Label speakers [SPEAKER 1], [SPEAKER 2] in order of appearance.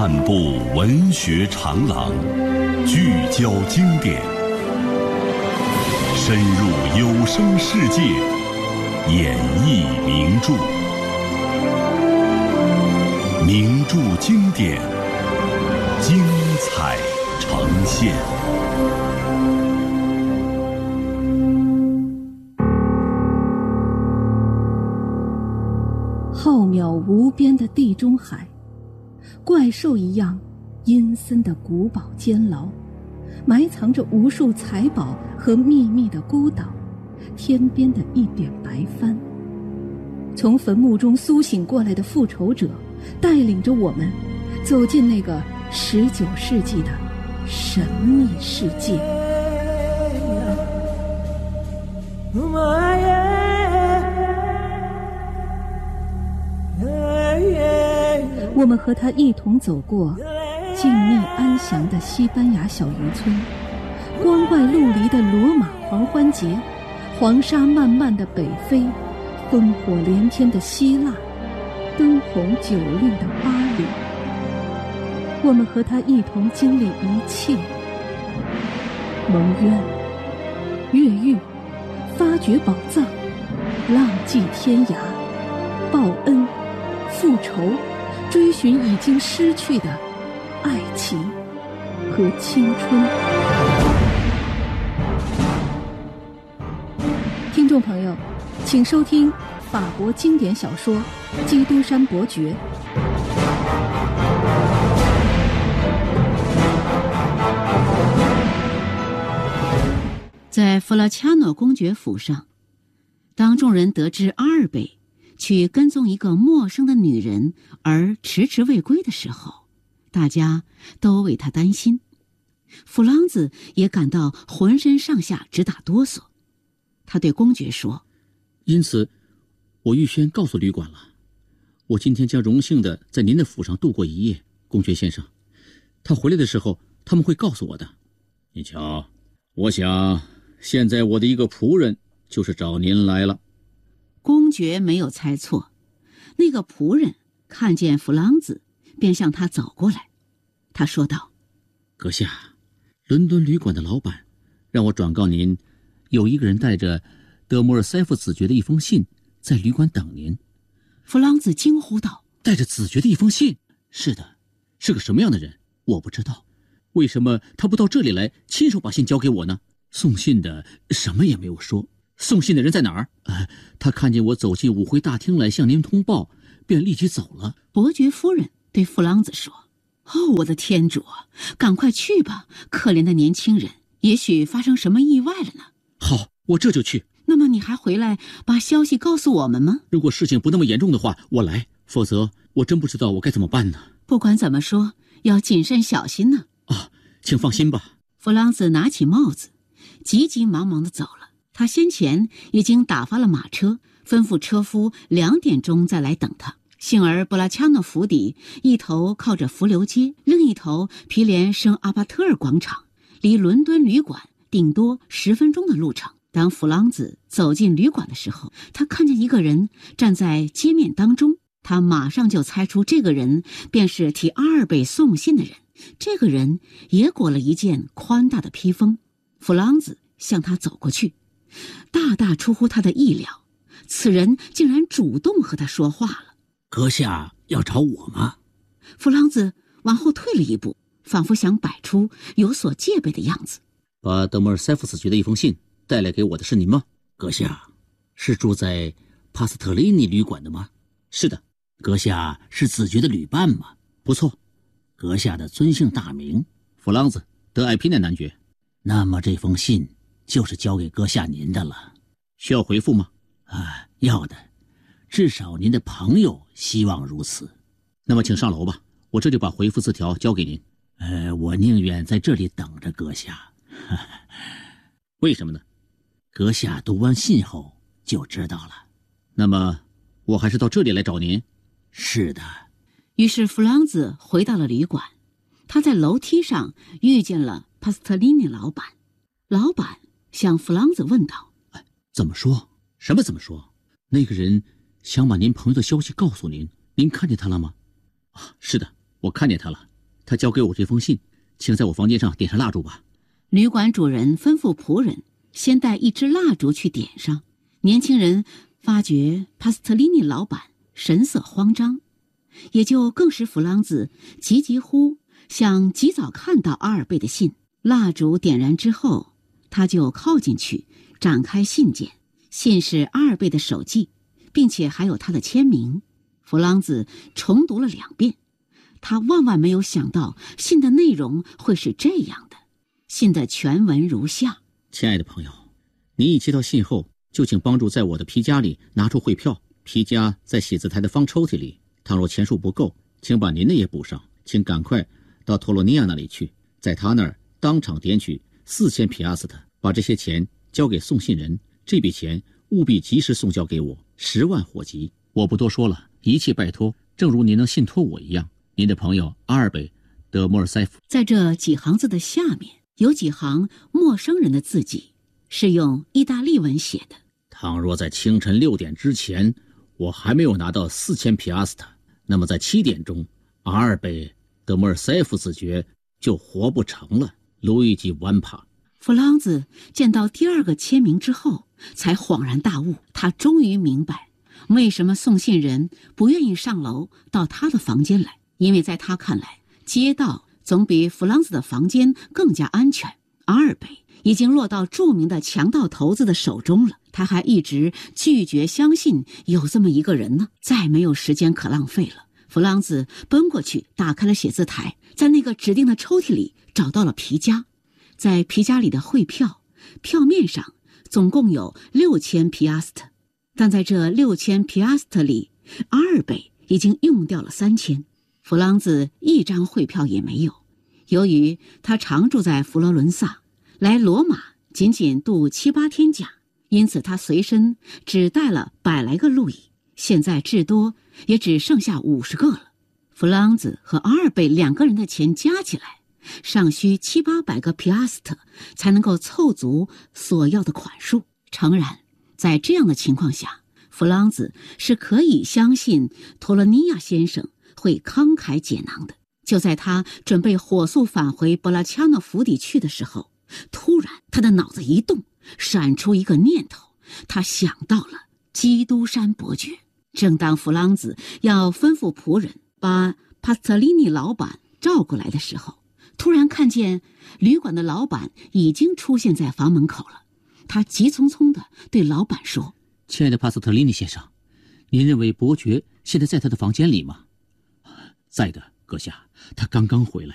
[SPEAKER 1] 漫步文学长廊，聚焦经典，深入有声世界，演绎名著。名著经典，精彩呈现。
[SPEAKER 2] 浩渺无边的地中海，怪兽一样阴森的古堡监牢，埋藏着无数财宝和秘密的孤岛，天边的一点白帆。从坟墓中苏醒过来的复仇者，带领着我们走进那个19世纪的神秘世界。我们和他一同走过静谧安详的西班牙小渔村，光怪陆离的罗马狂欢节，黄沙漫漫的北非，烽火连天的希腊，灯红酒绿的巴黎。我们和他一同经历一切：蒙冤、越狱、发掘宝藏、浪迹天涯、报恩、复仇，追寻已经失去的爱情和青春。听众朋友，请收听法国经典小说《基督山伯爵》。
[SPEAKER 3] 在弗拉恰诺公爵府上，当众人得知阿尔贝去跟踪一个陌生的女人而迟迟未归的时候，大家都为他担心。弗朗兹也感到浑身上下直打哆嗦。他对公爵说：
[SPEAKER 4] 因此我预先告诉旅馆了，我今天将荣幸地在您的府上度过一夜，公爵先生。他回来的时候他们会告诉我的。你瞧，我想现在我的一个仆人就是找您来了。
[SPEAKER 3] 公爵没有猜错，那个仆人看见弗朗兹便向他走过来。他说道：
[SPEAKER 4] 阁下，伦敦旅馆的老板让我转告您，有一个人带着德摩尔塞夫子爵的一封信在旅馆等您。
[SPEAKER 3] 弗朗兹惊呼道：
[SPEAKER 4] 带着子爵的一封信？是的。是个什么样的人我不知道，为什么他不到这里来亲手把信交给我呢？送信的什么也没有说。送信的人在哪儿？他看见我走进舞会大厅来向您通报，便立即走了。
[SPEAKER 3] 伯爵夫人对弗朗兹说：我的天主，赶快去吧，可怜的年轻人，也许发生什么意外了呢。
[SPEAKER 4] 好，我这就去。
[SPEAKER 3] 那么你还回来把消息告诉我们吗？
[SPEAKER 4] 如果事情不那么严重的话，我来，否则我真不知道我该怎么办呢。
[SPEAKER 3] 不管怎么说，要谨慎小心呢。
[SPEAKER 4] 请放心吧。
[SPEAKER 3] 弗朗兹拿起帽子，急急忙忙地走了。他先前已经打发了马车，吩咐车夫2点钟再来等他。幸而布拉恰诺府邸一头靠着浮流街，另一头毗连圣阿巴特尔广场，离伦敦旅馆顶多10分钟的路程。当弗朗兹走进旅馆的时候，他看见一个人站在街面当中，他马上就猜出这个人便是替阿尔贝送信的人。这个人也裹了一件宽大的披风。弗朗兹向他走过去，大大出乎他的意料，此人竟然主动和他说话了。
[SPEAKER 4] 阁下要找我吗？
[SPEAKER 3] 弗朗兹往后退了一步，仿佛想摆出有所戒备的样子。
[SPEAKER 4] 把德莫尔塞夫子爵的一封信带来给我的是您吗？阁下是住在帕斯特利尼旅馆的吗？是的。阁下是子爵的旅伴吗？不错。阁下的尊姓大名？弗朗兹·德艾皮奈男爵。那么这封信就是交给阁下您的了。需要回复吗？要的，至少您的朋友希望如此。那么请上楼吧，我这就把回复字条交给您。我宁愿在这里等着阁下。为什么呢？阁下读完信后就知道了。那么我还是到这里来找您？是的。
[SPEAKER 3] 于是弗朗兹回到了旅馆，他在楼梯上遇见了帕斯特利尼老板。老板向弗朗兹问道：
[SPEAKER 4] 怎么说？什么怎么说？那个人想把您朋友的消息告诉您，您看见他了吗？是的，我看见他了。 他交给我这封信，请在我房间上点上蜡烛吧。
[SPEAKER 3] 旅馆主人吩咐仆人先带一支蜡烛去点上。年轻人发觉帕斯特利尼老板神色慌张，也就更使弗朗兹急呼想及早看到阿尔贝的信。蜡烛点燃之后，他就靠进去展开信件，信是阿尔贝的手迹，并且还有他的签名。弗朗兹重读了2遍，他万万没有想到信的内容会是这样的。信的全文如下：
[SPEAKER 4] 亲爱的朋友，您一接到信后，就请帮助在我的皮夹里拿出汇票，皮夹在写字台的方抽屉里，倘若钱数不够，请把您的也补上。请赶快到托罗尼亚那里去，在他那儿当场点取4000皮阿斯特，把这些钱交给送信人，这笔钱务必及时送交给我，10万火急。我不多说了，一切拜托，正如您能信托我一样。您的朋友阿尔贝·德莫尔塞夫。
[SPEAKER 3] 在这几行字的下面有几行陌生人的字迹，是用意大利文写的。
[SPEAKER 4] 倘若在清晨6点之前我还没有拿到4000皮阿斯特，那么在7点钟阿尔贝·德莫尔塞夫子爵就活不成了。路易吉·万帕。
[SPEAKER 3] 弗朗兹见到第2个签名之后才恍然大悟，他终于明白为什么送信人不愿意上楼到他的房间来，因为在他看来，街道总比弗朗兹的房间更加安全。阿尔贝已经落到著名的强盗头子的手中了，他还一直拒绝相信有这么一个人呢。再没有时间可浪费了，弗朗兹奔过去打开了写字台，在那个指定的抽屉里找到了皮夹。在皮夹里的汇票，票面上总共有6000皮阿斯特，但在这6000皮阿斯特里，阿尔贝已经用掉了3000，弗朗兹一张汇票也没有。由于他常住在佛罗伦萨，来罗马仅仅度7、8天假，因此他随身只带了100来个路易，现在至多也只剩下50个了。弗朗兹和阿尔贝2个人的钱加起来，尚需700、800个皮阿斯特才能够凑足所要的款数。诚然，在这样的情况下，弗朗兹是可以相信托洛尼亚先生会慷慨解囊的。就在他准备火速返回布拉恰诺府邸去的时候，突然他的脑子一动，闪出一个念头，他想到了基督山伯爵。正当弗朗兹要吩咐仆人把帕斯特利尼老板召过来的时候，突然看见旅馆的老板已经出现在房门口了。他急匆匆地对老板说：
[SPEAKER 4] 亲爱的帕斯特利尼先生，您认为伯爵现在在他的房间里吗？在的，阁下，他刚刚回来。